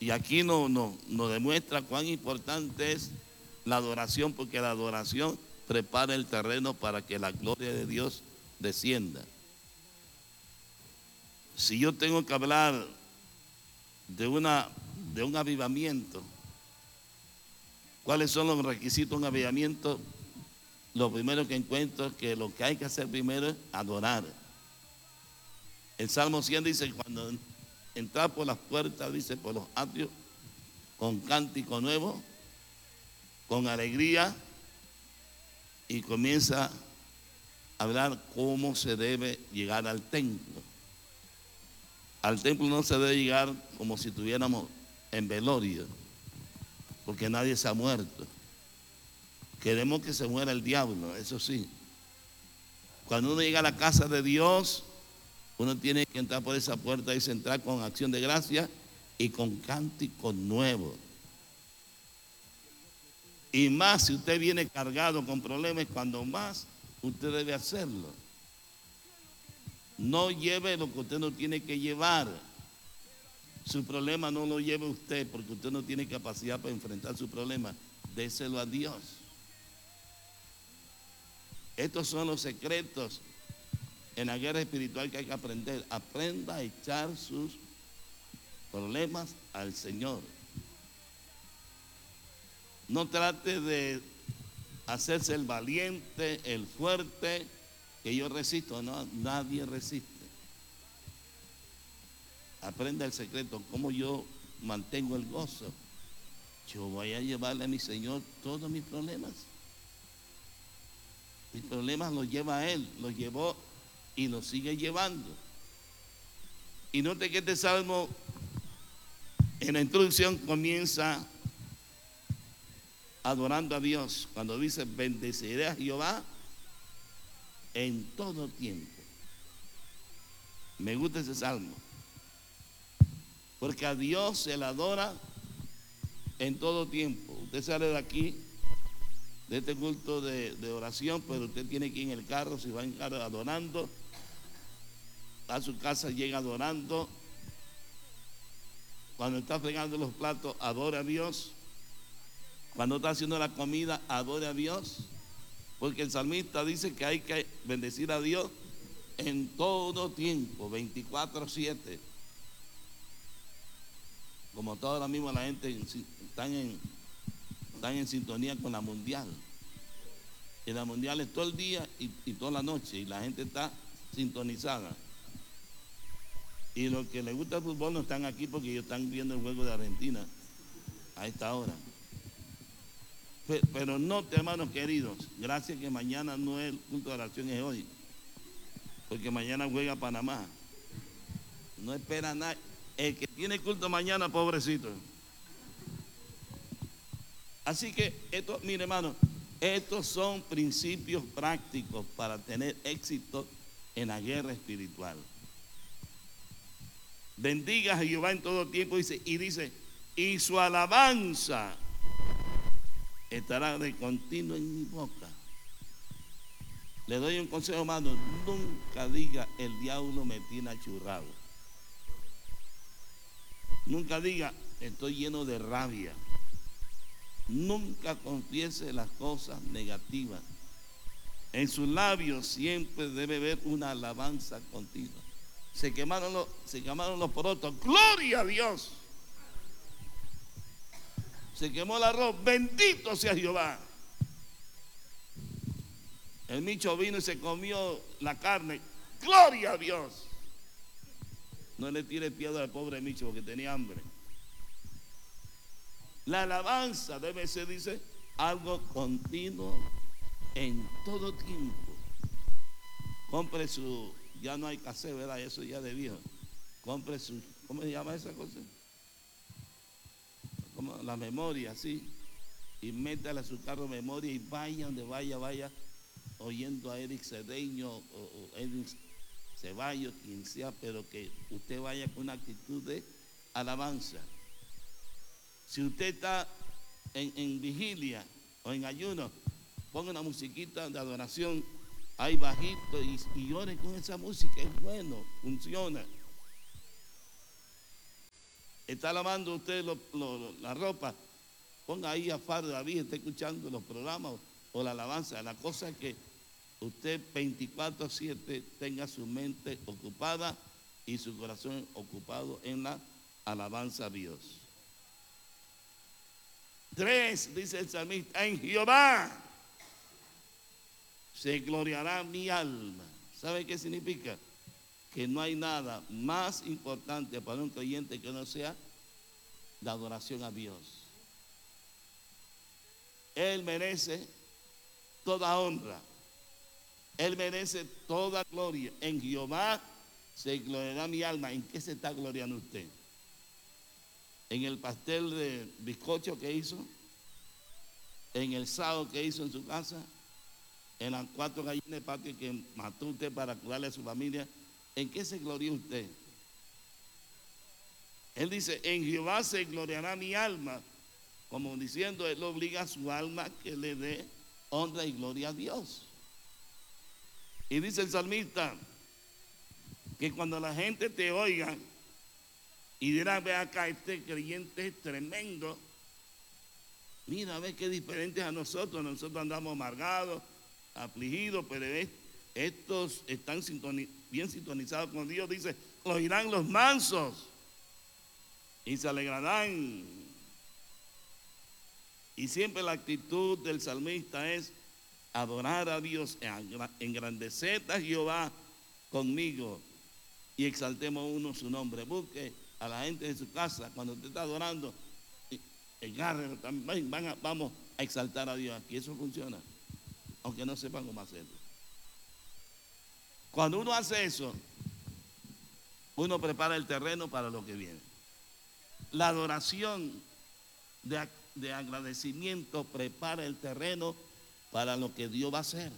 Y aquí nos demuestra cuán importante es la adoración, porque la adoración prepara el terreno para que la gloria de Dios descienda. Si yo tengo que hablar de un avivamiento, ¿cuáles son los requisitos de un avivamiento? Lo primero que encuentro es que lo que hay que hacer primero es adorar. El Salmo 100 dice, cuando entrar por las puertas, dice, por los atrios, con cántico nuevo, con alegría, y comienza a hablar cómo se debe llegar al templo. Al templo no se debe llegar como si estuviéramos en velorio, porque nadie se ha muerto. Queremos que se muera el diablo, eso sí. Cuando uno llega a la casa de Dios, uno tiene que entrar por esa puerta y entrar con acción de gracia y con cántico nuevo. Y más si usted viene cargado con problemas, cuando más usted debe hacerlo. No lleve lo que usted no tiene que llevar. Su problema no lo lleve usted, porque usted no tiene capacidad para enfrentar su problema. Déselo a Dios. Estos son los secretos en la guerra espiritual que hay que aprender. Aprenda a echar sus problemas al Señor. No trate de hacerse el valiente, el fuerte, que yo resisto. No, nadie resiste. Aprenda el secreto, cómo yo mantengo el gozo. Yo voy a llevarle a mi Señor todos mis problemas. Mis problemas los lleva a Él, los llevó y los sigue llevando. Y note que este salmo, en la introducción, comienza adorando a Dios. Cuando dice, bendeciré a Jehová en todo tiempo. Me gusta ese salmo, porque a Dios se le adora en todo tiempo. Usted sale de aquí, de este culto de oración, pero usted tiene que ir en el carro, si va en carro adorando, a su casa llega adorando. Cuando está fregando los platos, adora a Dios. Cuando está haciendo la comida, adore a Dios, porque el salmista dice que hay que bendecir a Dios en todo tiempo, 24/7. Como todo ahora mismo la gente están en sintonía con la mundial. Y la mundial es todo el día y toda la noche, y la gente está sintonizada. Y los que les gusta el fútbol no están aquí porque ellos están viendo el juego de Argentina a esta hora. Pero no, hermanos queridos, gracias que mañana no es el culto de oración, es hoy, porque mañana juega Panamá. No espera nada. El que tiene culto mañana, pobrecito. Así que esto, mire, hermano, estos son principios prácticos para tener éxito en la guerra espiritual. Bendiga a Jehová en todo tiempo, dice, y su alabanza estará de continuo en mi boca. Le doy un consejo, hermano, nunca diga el diablo me tiene achurrado. Nunca diga estoy lleno de rabia. Nunca confiese las cosas negativas. En sus labios siempre debe haber una alabanza continua. Se quemaron los porotos, gloria a Dios. Se quemó el arroz, bendito sea Jehová. El Micho vino y se comió la carne, gloria a Dios. No le tire piedra al pobre Micho porque tenía hambre. La alabanza debe ser, dice, algo continuo en todo tiempo. Compre ya no hay cassette, ¿verdad? Eso ya de viejo. Compre ¿cómo se llama esa cosa? Como la memoria, sí. Y métale a su carro memoria y vaya donde vaya oyendo a Eric Cedeño o Eric Ceballos, quien sea, pero que usted vaya con una actitud de alabanza. Si usted está en vigilia o en ayuno, ponga una musiquita de adoración ahí bajito y ore con esa música, es bueno, funciona. Está lavando usted la ropa, ponga ahí a Faro David, está escuchando los programas o la alabanza. La cosa es que usted 24/7 tenga su mente ocupada y su corazón ocupado en la alabanza a Dios. 3, dice el salmista, en Jehová se gloriará mi alma. ¿Sabe qué significa? Que no hay nada más importante para un creyente que no sea la adoración a Dios. Él merece toda honra. Él merece toda gloria. En Jehová se gloriará mi alma. ¿En qué se está gloriando usted? ¿En el pastel de bizcocho que hizo? ¿En el sado que hizo en su casa? ¿En las 4 gallinas de patio que mató usted para cuidarle a su familia? ¿En qué se gloria usted? Él dice, en Jehová se gloriará mi alma. Como diciendo, él obliga a su alma que le dé honra y gloria a Dios. Y dice el salmista, que cuando la gente te oiga y dirá, ve acá, este creyente es tremendo. Mira, ve qué diferente a nosotros. Nosotros andamos amargados, afligidos, pero estos están bien sintonizados con Dios. Dice, oirán los mansos y se alegrarán. Y siempre la actitud del salmista es adorar a Dios, engrandecer a Jehová conmigo y exaltemos uno su nombre. Busque a la gente de su casa cuando usted está adorando, agárrenlo también, vamos a exaltar a Dios aquí. Eso funciona, aunque no sepan cómo hacerlo. Cuando uno hace eso, uno prepara el terreno para lo que viene. La adoración de agradecimiento prepara el terreno para lo que Dios va a hacer.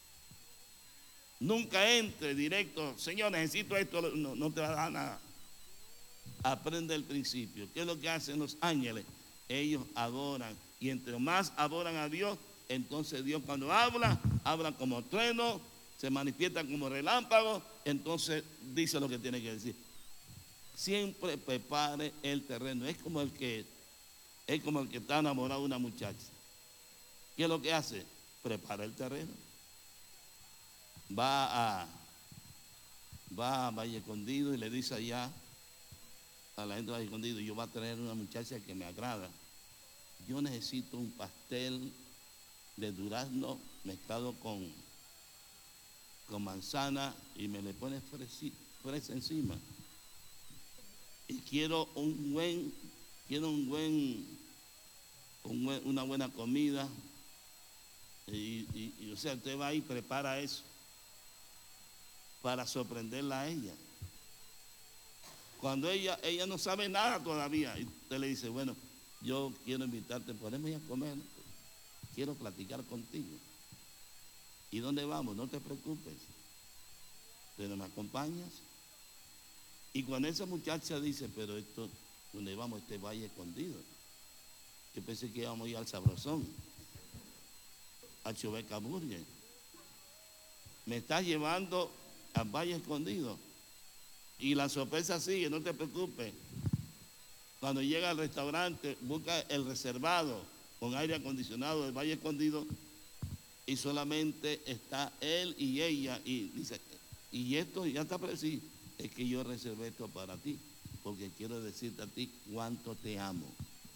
Nunca entre directo, Señor, necesito esto, no te va a dar nada. Aprende el principio. ¿Qué es lo que hacen los ángeles? Ellos adoran, y entre más adoran a Dios, entonces Dios cuando habla como trueno, se manifiesta como relámpago, entonces dice lo que tiene que decir. Siempre prepare el terreno. Es como el que está enamorado de una muchacha. ¿Qué es lo que hace? Prepara el terreno. Va a Valle Escondido y le dice allá a la gente de Valle Escondido, yo voy a traer una muchacha que me agrada. Yo necesito un pastel de durazno mezclado con manzana y me le pone fresa encima. Y quiero una buena comida. Y o sea, usted va y prepara eso para sorprenderla a ella. Cuando ella no sabe nada todavía, y usted le dice, bueno, yo quiero invitarte, podemos ir a comer, quiero platicar contigo. ¿Y dónde vamos? No te preocupes, pero me acompañas. Y cuando esa muchacha dice, pero esto, ¿dónde vamos? Este Valle Escondido. Yo pensé que íbamos a ir al Sabrosón, a Chubeca Burger. Me estás llevando al Valle Escondido. Y la sorpresa sigue, no te preocupes. Cuando llega al restaurante, busca el reservado con aire acondicionado del Valle Escondido y solamente está él y ella. Y dice, y esto ya está preciso. Es que yo reservé esto para ti, porque quiero decirte a ti cuánto te amo.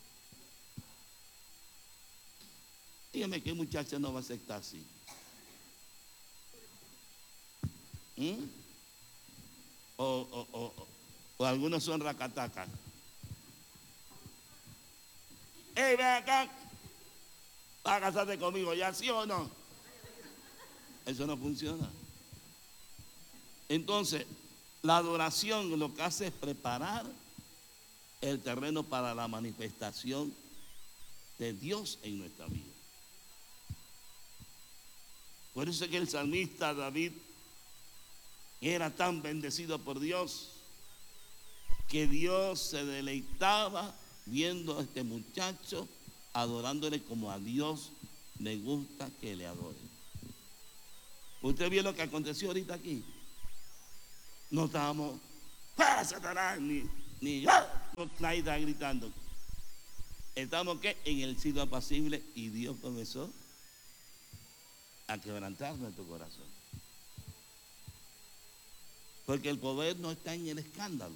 Dígame, ¿qué muchacha no va a aceptar así? O algunos son racatacas. Ven acá, ¿vas a casarte conmigo ya, sí o no? Eso no funciona. Entonces, la adoración lo que hace es preparar el terreno para la manifestación de Dios en nuestra vida. Por eso es que el salmista David era tan bendecido por Dios que Dios se deleitaba viendo a este muchacho adorándole como a Dios le gusta que le adoren. ¿Usted vio lo que aconteció ahorita aquí? No estábamos, Satanás, ni nadie está gritando. Estamos ¿qué? En el sitio apacible y Dios comenzó a quebrantar nuestro corazón. Porque el poder no está en el escándalo.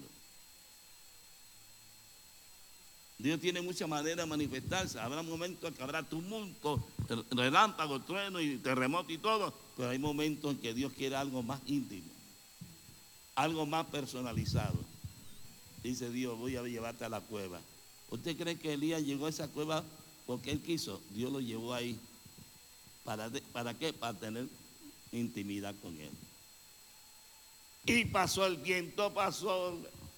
Dios tiene muchas maneras de manifestarse. Habrá momentos que habrá tumulto, relámpago, trueno y terremoto y todo. Pero hay momentos en que Dios quiere algo más íntimo, algo más personalizado. Dice Dios, voy a llevarte a la cueva. ¿Usted cree que Elías llegó a esa cueva porque él quiso? Dios lo llevó ahí. ¿Para qué? Para tener intimidad con él. Y pasó el viento, pasó,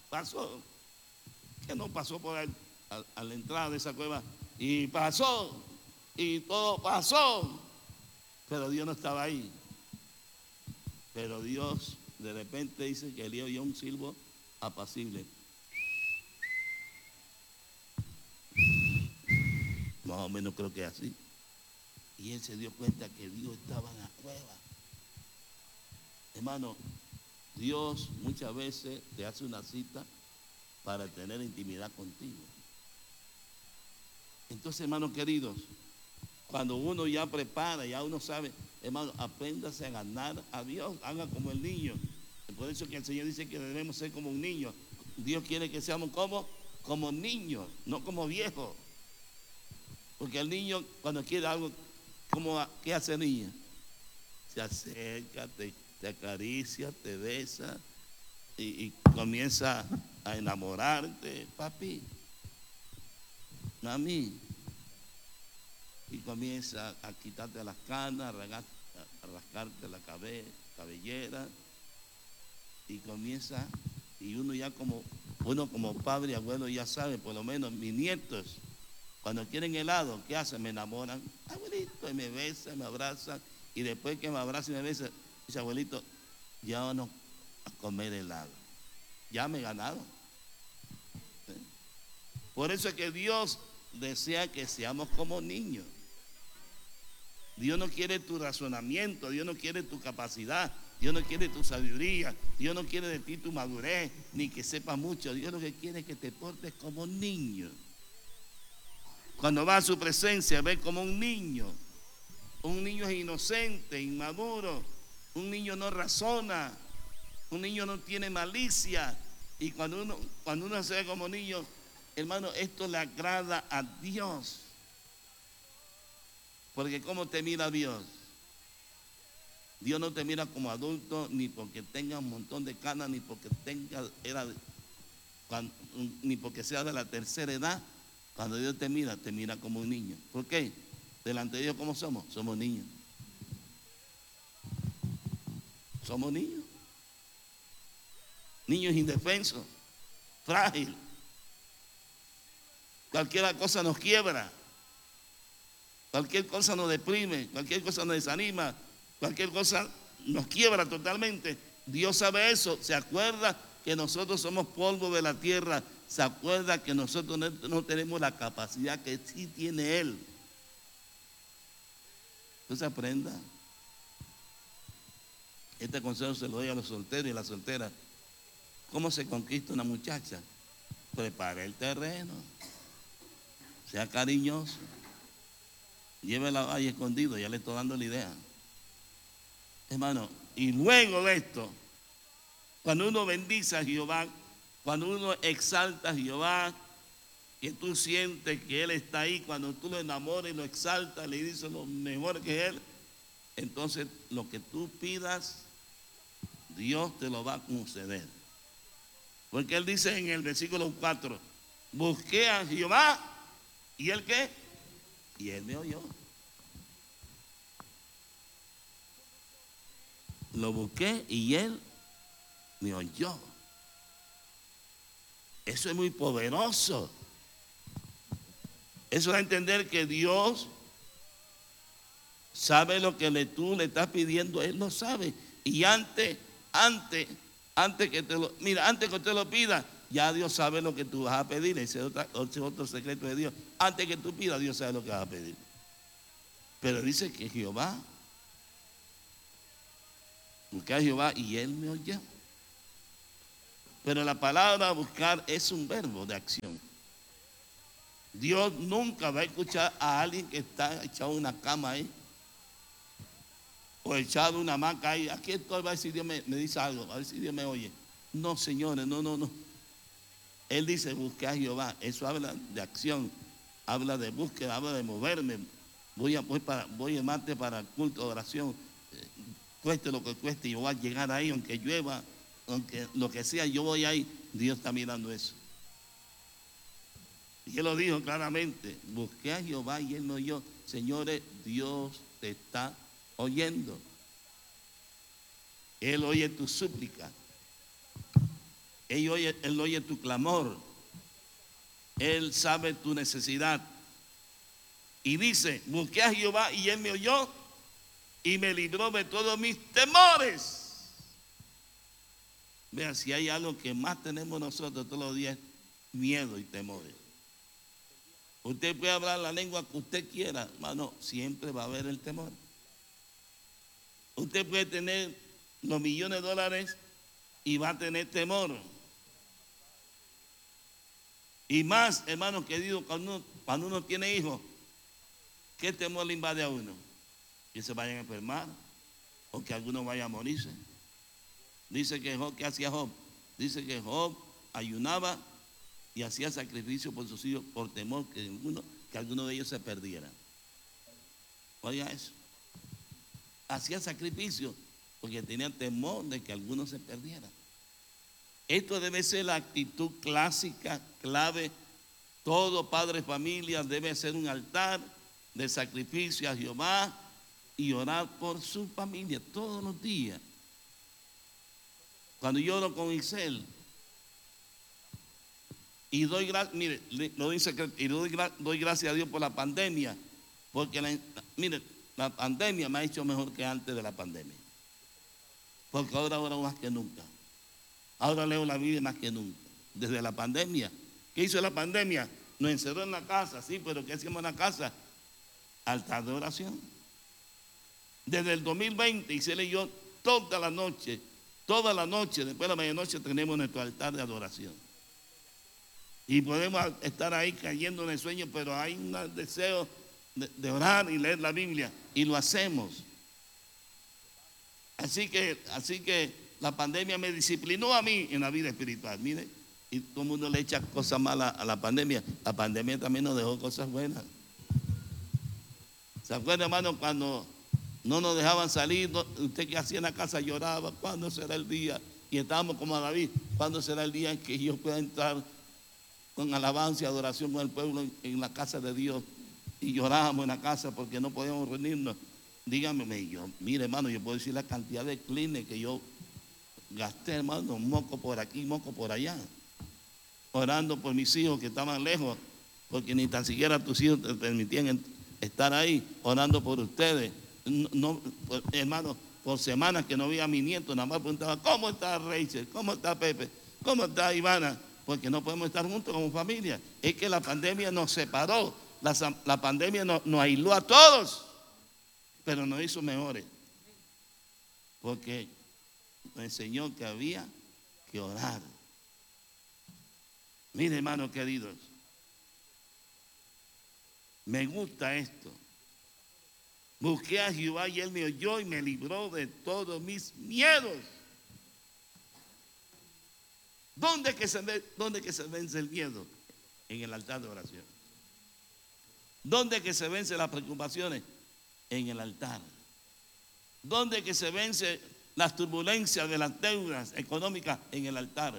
que no pasó por él a la entrada de esa cueva. Y pasó, y todo pasó. Pero Dios no estaba ahí. Pero Dios de repente dice que Elías oyó un silbo apacible. Más o menos creo que es así. Y él se dio cuenta que Dios estaba en la cueva. Hermano, Dios muchas veces te hace una cita para tener intimidad contigo. Entonces, hermanos queridos, cuando uno ya prepara, ya uno sabe, hermano, apréndase a ganar a Dios, haga como el niño. Por eso que el Señor dice que debemos ser como un niño. Dios quiere que seamos como niños, no como viejos. Porque el niño cuando quiere algo, ¿qué hace el niño? Se acerca, te acaricia, te besa y comienza a enamorarte, papi, mami, y comienza a quitarte las canas, a rascarte la cabellera, y comienza, y uno como padre y abuelo ya sabe, por lo menos mis nietos, cuando quieren helado, ¿qué hacen? Me enamoran, abuelito, y me besan, me abrazan, y después que me abrazan y me besan, dice, abuelito, ya vamos a comer helado. Ya me he ganado. ¿Sí? Por eso es que Dios desea que seamos como niños. Dios no quiere tu razonamiento, Dios no quiere tu capacidad, Dios no quiere tu sabiduría, Dios no quiere de ti tu madurez, ni que sepas mucho. Dios lo que quiere es que te portes como niño. Cuando vas a su presencia, ves como un niño. Un niño es inocente, inmaduro. Un niño no razona. Un niño no tiene malicia. Y cuando uno se ve como niño, hermano, esto le agrada a Dios. Porque ¿cómo te mira Dios? Dios no te mira como adulto, ni porque tenga un montón de canas, ni porque ni porque sea de la tercera edad. Cuando Dios te mira como un niño. ¿Por qué? Delante de Dios, ¿cómo somos? Somos niños. Somos niños. Niños indefensos, frágiles. Cualquier cosa nos quiebra. Cualquier cosa nos deprime. Cualquier cosa nos desanima. Cualquier cosa nos quiebra totalmente. Dios sabe eso. Se acuerda que nosotros somos polvo de la tierra. Se acuerda que nosotros no tenemos la capacidad que sí tiene Él. Entonces aprenda. Este consejo se lo doy a los solteros y a las solteras. ¿Cómo se conquista una muchacha? Prepare el terreno. Sea cariñoso. Llévela ahí escondido, ya le estoy dando la idea. Hermano, y luego de esto, cuando uno bendice a Jehová, cuando uno exalta a Jehová, que tú sientes que Él está ahí, cuando tú lo enamoras y lo exaltas, le dices lo mejor que Él, entonces lo que tú pidas, Dios te lo va a conceder. Porque Él dice en el versículo 4, busqué a Jehová, ¿y Él qué? Y Él me oyó. Lo busqué y Él me oyó. Eso es muy poderoso. Eso da a entender que Dios sabe lo que tú le estás pidiendo, Él lo sabe. Y antes que usted lo pida, ya Dios sabe lo que tú vas a pedir. Ese es otro secreto de Dios. Antes que tú pidas, Dios sabe lo que vas a pedir. Pero dice que Jehová, busqué a Jehová y Él me oyó. Pero la palabra buscar es un verbo de acción. Dios nunca va a escuchar a alguien que está echado en una cama ahí, o echado en una hamaca ahí. Aquí estoy, va a decir Dios me dice algo, a ver si Dios me oye. No, señores, no. Él dice, busque a Jehová. Eso habla de acción, habla de búsqueda, habla de moverme. Voy el martes para el culto de oración. Cueste lo que cueste, yo voy a llegar ahí, aunque llueva, aunque lo que sea, yo voy ahí. Dios está mirando eso. Y él lo dijo claramente, busqué a Jehová y él me oyó. Señores, Dios te está oyendo. Él oye tu súplica. Él oye tu clamor. Él sabe tu necesidad. Y dice, busqué a Jehová y él me oyó y me libró de todos mis temores. Vean, si hay algo que más tenemos nosotros todos los días, miedo y temores. Usted puede hablar la lengua que usted quiera, hermano, siempre va a haber el temor. Usted puede tener los millones de dólares y va a tener temor. Y más, hermano querido, cuando uno tiene hijos, ¿qué temor le invade a uno? Que se vayan a enfermar o que alguno vaya a morirse. Dice que Job, ¿qué hacía Job? Dice que Job ayunaba y hacía sacrificio por sus hijos por temor que alguno de ellos se perdiera. Oiga eso. Hacía sacrificio porque tenía temor de que alguno se perdiera. Esto debe ser la actitud clásica, clave. Todo padre de familia debe ser un altar de sacrificio a Jehová y orar por su familia todos los días. Cuando yo oro con Isel y doy gracias, mire, doy gracias a Dios por la pandemia, porque la pandemia me ha hecho mejor que antes de la pandemia, porque ahora oro más que nunca, ahora leo la Biblia más que nunca. Desde la pandemia, ¿qué hizo la pandemia? Nos encerró en la casa, sí, pero ¿qué hacíamos en la casa? Altar de oración. Desde el 2020 Isel y yo toda la noche, después de la medianoche tenemos nuestro altar de adoración. Y podemos estar ahí cayendo en el sueño, pero hay un deseo de orar y leer la Biblia, y lo hacemos. Así que la pandemia me disciplinó a mí en la vida espiritual. Mire, y todo el mundo le echa cosas malas a la pandemia. La pandemia también nos dejó cosas buenas. ¿Se acuerdan, hermano, cuando no nos dejaban salir? Usted que hacía en la casa lloraba, ¿cuándo será el día? Y estábamos como a David, ¿cuándo será el día en que yo pueda entrar con alabanza y adoración con el pueblo en la casa de Dios? Y llorábamos en la casa porque no podíamos reunirnos. Dígame, mire, hermano, yo puedo decir la cantidad de clines que yo gasté, hermano, moco por aquí, moco por allá, orando por mis hijos que estaban lejos, porque ni tan siquiera tus hijos te permitían estar ahí, orando por ustedes. Hermano, por semanas que no veía a mi nieto, nada más preguntaba, ¿cómo está Rachel? ¿Cómo está Pepe? ¿Cómo está Ivana? Porque no podemos estar juntos como familia. Es que la pandemia nos separó, la pandemia nos aisló a todos, pero nos hizo mejores, porque nos enseñó que había que orar. Mire, hermanos queridos, me gusta esto. Busqué a Jehová y él me oyó y me libró de todos mis miedos. ¿Dónde que se vence el miedo? En el altar de oración. ¿Dónde que se vence las preocupaciones? En el altar. ¿Dónde que se vence las turbulencias de las deudas económicas? En el altar.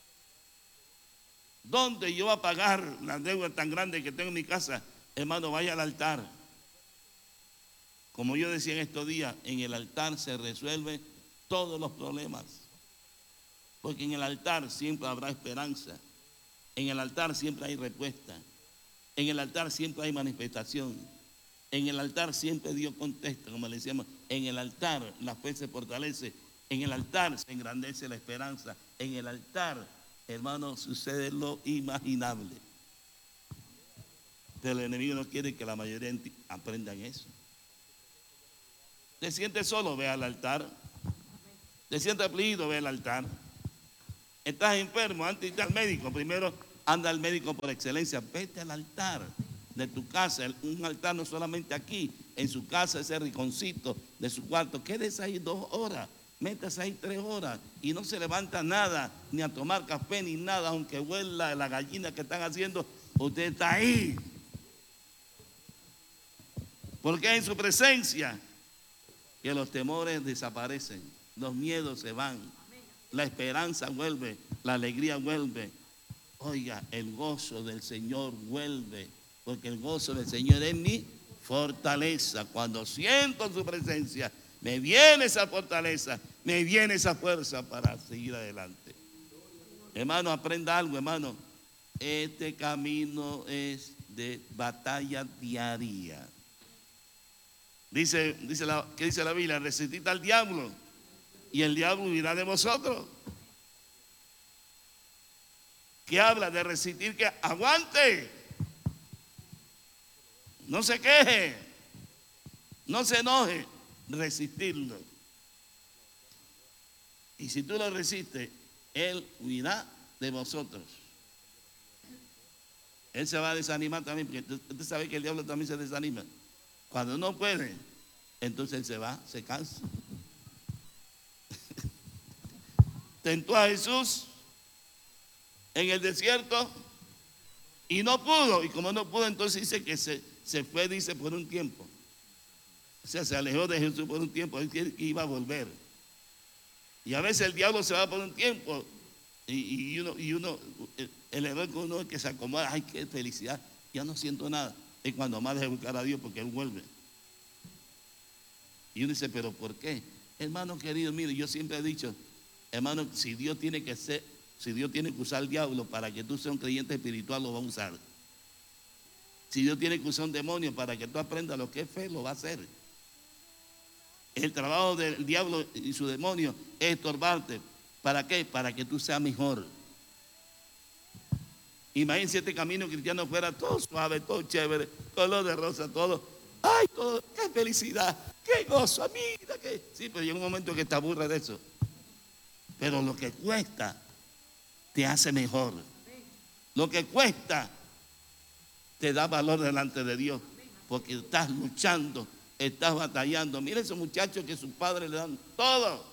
¿Dónde yo voy a pagar la deuda tan grande que tengo en mi casa? Hermano, vaya al altar. Como yo decía en estos días, en el altar se resuelven todos los problemas. Porque en el altar siempre habrá esperanza. En el altar siempre hay respuesta. En el altar siempre hay manifestación. En el altar siempre Dios contesta, como le decíamos. En el altar la fe se fortalece. En el altar se engrandece la esperanza. En el altar, hermano, sucede lo imaginable. Pero el enemigo no quiere que la mayoría aprendan eso. Te sientes solo, ve al altar. Te sientes afligido, ve al altar. Estás enfermo, antes de ir al médico, primero anda al médico por excelencia. Vete al altar de tu casa, un altar no solamente aquí, en su casa, ese rinconcito de su cuarto. Quédese ahí 2 horas, métase ahí 3 horas y no se levanta nada, ni a tomar café ni nada, aunque huela la gallina que están haciendo, usted está ahí. Porque en su presencia que los temores desaparecen, los miedos se van, la esperanza vuelve, la alegría vuelve. Oiga, el gozo del Señor vuelve, porque el gozo del Señor es mi fortaleza. Cuando siento su presencia, me viene esa fortaleza, me viene esa fuerza para seguir adelante. Hermano, aprenda algo, hermano. Este camino es de batalla diaria. ¿Qué dice la Biblia? Resistid al diablo y el diablo huirá de vosotros. ¿Qué habla de resistir? Que aguante, no se queje, no se enoje, resistirlo. Y si tú lo resistes, él huirá de vosotros. Él se va a desanimar también, porque usted sabe que el diablo también se desanima. Cuando no puede, entonces él se va, se cansa. Tentó a Jesús en el desierto y no pudo. Y como no pudo, entonces dice que se fue, dice, por un tiempo. O sea, se alejó de Jesús por un tiempo. Él quiere que iba a volver. Y a veces el diablo se va por un tiempo y uno, el error con uno es que se acomoda. Ay, qué felicidad, ya no siento nada. Es cuando más deja buscar a Dios, porque Él vuelve. Y uno dice, ¿pero por qué? Hermano querido, mire, yo siempre he dicho, hermano, si Dios tiene que usar al diablo para que tú seas un creyente espiritual, lo va a usar. Si Dios tiene que usar un demonio para que tú aprendas lo que es fe, lo va a hacer. El trabajo del diablo y su demonio es estorbarte. ¿Para qué? Para que tú seas mejor. Imagínense si este camino cristiano fuera todo suave, todo chévere, color de rosa, todo. ¡Ay, todo! ¡Qué felicidad! ¡Qué gozo! ¡Mira qué! Sí, pero llega un momento que te aburre de eso. Pero lo que cuesta te hace mejor. Lo que cuesta te da valor delante de Dios, porque estás luchando, estás batallando. Mira esos muchachos que sus padres le dan todo.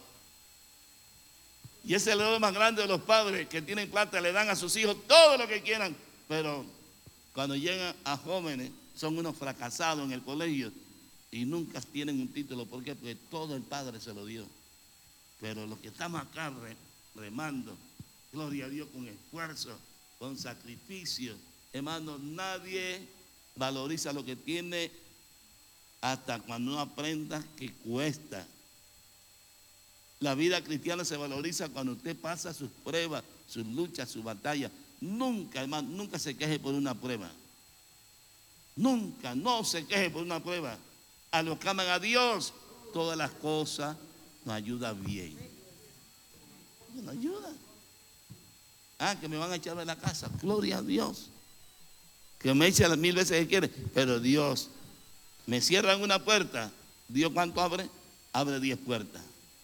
Y ese es el error más grande de los padres que tienen plata, le dan a sus hijos todo lo que quieran. Pero cuando llegan a jóvenes, son unos fracasados en el colegio y nunca tienen un título. ¿Por qué? Porque todo el padre se lo dio. Pero los que estamos acá remando, gloria a Dios, con esfuerzo, con sacrificio. Hermano, nadie valoriza lo que tiene hasta cuando uno aprenda que cuesta. La vida cristiana se valoriza cuando usted pasa sus pruebas, sus luchas, sus batallas. Nunca, hermano, nunca se queje por una prueba. Nunca, no se queje por una prueba. A los que aman a Dios, todas las cosas nos ayudan bien. Nos ayuda. Que me van a echar de la casa. Gloria a Dios. Que me eche las 1000 veces que quiere. Pero Dios, me cierran una puerta. ¿Dios cuánto abre? Abre 10 puertas.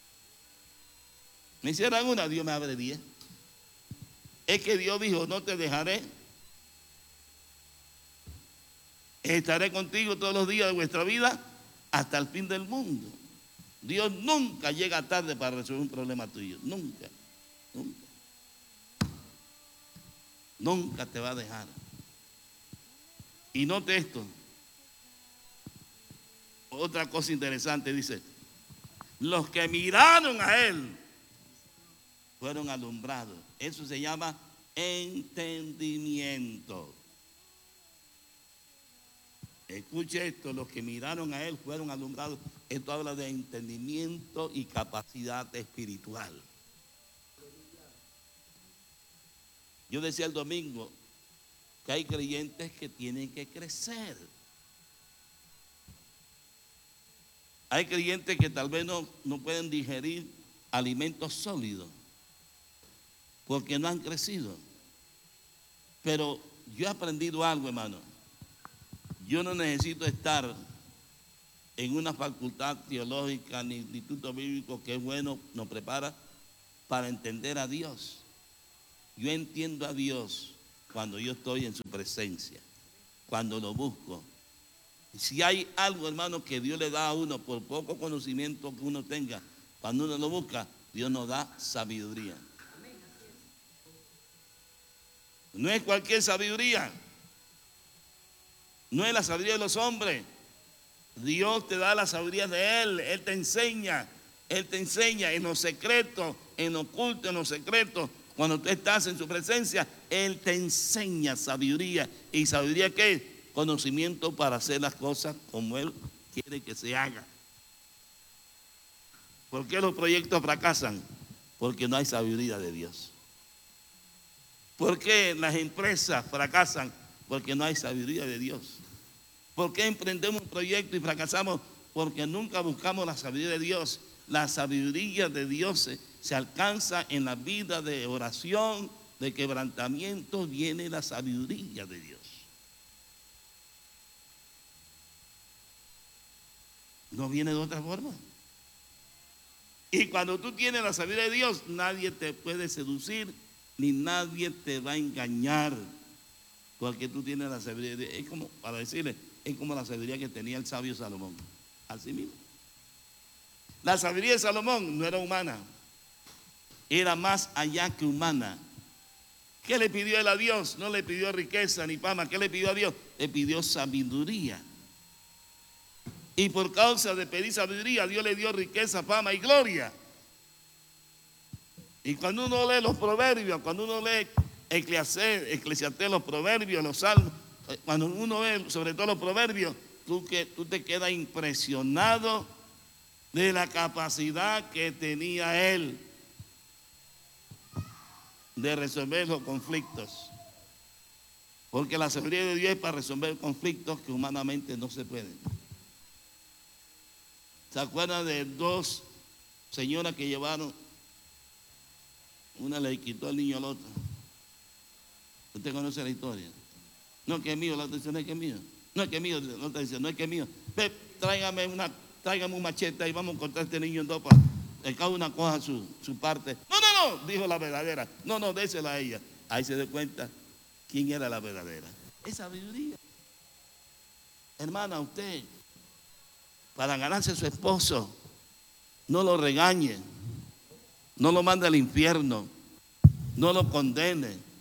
Me cierran una, Dios me abre 10. Es que Dios dijo, no te dejaré. Estaré contigo todos los días de vuestra vida hasta el fin del mundo. Dios nunca llega tarde para resolver un problema tuyo. Nunca, nunca. Nunca te va a dejar. Y note esto. Otra cosa interesante dice, los que miraron a Él fueron alumbrados. Eso se llama entendimiento. Escuche esto, los que miraron a Él fueron alumbrados. Esto habla de entendimiento y capacidad espiritual. Yo decía el domingo que hay creyentes que tienen que crecer. Hay creyentes que tal vez no pueden digerir alimentos sólidos porque no han crecido. Pero yo he aprendido algo, hermano. Yo no necesito estar en una facultad teológica ni instituto bíblico, que es bueno, nos prepara para entender a Dios. Yo entiendo a Dios cuando yo estoy en su presencia, cuando lo busco. Si hay algo, hermano, que Dios le da a uno por poco conocimiento que uno tenga, cuando uno lo busca, Dios nos da sabiduría. No es cualquier sabiduría, no es la sabiduría de los hombres. Dios te da la sabiduría de Él te enseña en lo secreto, en lo oculto, en lo secreto. Cuando tú estás en su presencia, Él te enseña sabiduría. ¿Y sabiduría qué es? Conocimiento para hacer las cosas como Él quiere que se haga. ¿Por qué los proyectos fracasan? Porque no hay sabiduría de Dios. ¿Por qué las empresas fracasan? Porque no hay sabiduría de Dios. ¿Por qué emprendemos un proyecto y fracasamos? Porque nunca buscamos la sabiduría de Dios. La sabiduría de Dios se alcanza en la vida de oración, de quebrantamiento, viene la sabiduría de Dios. No viene de otra forma. Y cuando tú tienes la sabiduría de Dios, nadie te puede seducir, ni nadie te va a engañar. Porque tú tienes la sabiduría de Dios. Es como, para decirle, es como la sabiduría que tenía el sabio Salomón. Así mismo. La sabiduría de Salomón no era humana, era más allá que humana. ¿Qué le pidió él a Dios? No le pidió riqueza ni fama. ¿Qué le pidió a Dios? Le pidió sabiduría. Y por causa de pedir sabiduría, Dios le dio riqueza, fama y gloria. Y cuando uno lee los proverbios, cuando uno lee Eclesiastés, los proverbios, los salmos, cuando uno ve sobre todo los proverbios, tú te quedas impresionado de la capacidad que tenía él de resolver los conflictos. Porque la sabiduría de Dios es para resolver conflictos que humanamente no se pueden. ¿Se acuerdan de dos señoras que llevaron? Una le quitó al niño al otro. ¿Usted conoce la historia? No, que es mío, la otra dice, no es que es mío. No es que es mío, la otra dice, no es que es mío. Ve, tráigame un machete y vamos a cortar a este niño en dos para que cada una coja su parte. No, dijo la verdadera. No, désela a ella. Ahí se da cuenta quién era la verdadera. Es sabiduría. Hermana, usted, para ganarse a su esposo, no lo regañe, no lo mande al infierno, no lo condene.